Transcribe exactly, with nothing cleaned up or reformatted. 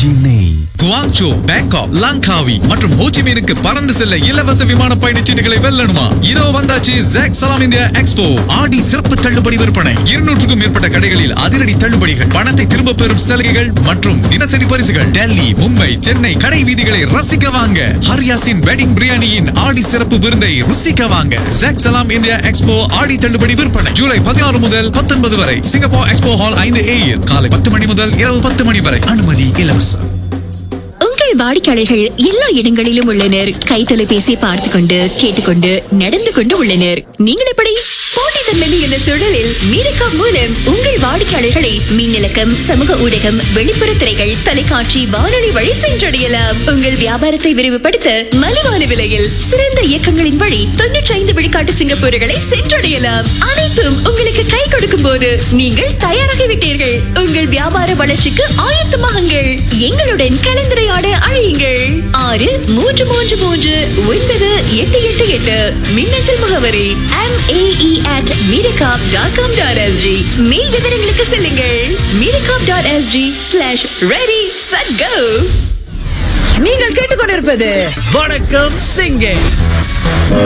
நெய். குவாங்சோ, பேங்காக், லாங்காவி மற்றும் ஹோச்சிமினுக்கு பறந்து செல்ல இலவச விமான பயணச்சீட்டுகளை வெல்லணுமா? இதோ வந்தாச்சு ஜாக் சலாம் இந்தியா எக்ஸ்போ ஆடி சிறப்பு தள்ளுபடி விற்பனை. இருநூற்றுக்கும் மேற்பட்ட கடைகளில் அதிரடி தள்ளுபடிகள், பணத்தை திரும்ப பெறும் சலுகைகள் மற்றும் தினசரி பரிசுகள். டெல்லி, மும்பை, சென்னை கடை வீதிகளை ரசிக்க வாங்க. ஹரியாசின் வெட்டிங் பிரியாணியின் ஆடி சிறப்பு விருந்தை ருசிக்க வாங்க. ஜாக் சலாம் இந்தியா எக்ஸ்போ ஆடி தள்ளுபடி விற்பனை ஜூலை பதினாறு முதல் பத்தொன்பது வரை சிங்கப்பூர் எக்ஸ்போ ஹால் ஐந்து ஏயில் காலை பத்து மணி முதல் இரவு பத்து மணி வரை. அனுமதி இலவசம். உங்கள் வாடிக்கையாளர்கள் எல்லா இடங்களிலும் உள்ளனர். கை தொலைபேசி பார்த்து கொண்டு கேட்டுக்கொண்டு நடந்து கொண்டு உள்ளனர். நீங்கள் எப்படி? போட்டித்தன்மை என்ற சூழலில் மீரக்கா மூலம் உங்கள் வாடிக்கையாளர்களை மின்னலக்கம், சமூக ஊடகம், வெளிப்புற திரைகள், தொலைக்காட்சி, வானொலி வழி சென்றடையலாம். உங்கள் வியாபாரத்தை விரிவுபடுத்த மலிவான விலையில் சிறந்த இயக்கங்களின் வழி தொன்னூற்றி ஐந்து விழுக்காட்டு சிங்கப்பூர்களை சென்றடையலாம். அனைத்தும் உங்களுக்கு கை கொடுக்கும் போது நீங்கள் தயாராகிவிட்டீர்கள். உங்கள் வியாபார வளர்ச்சிக்கு ஆயத்தமாகுங்கள். எங்களுடன் கலந்துரையாட அழையுங்கள். ஆறு மூன்று மூன்று மூன்று ஒன்பது எட்டு எட்டு எட்டு. மின்னஞ்சல் முகவரி M A E at miracop dot com dot s g. மேல் விவரங்களுக்கு செல்லுங்கள். miracop dot s g slash ready set go. நீங்கள் கேட்டுக்கொண்டிருப்பது வணக்கம் சிங்கே.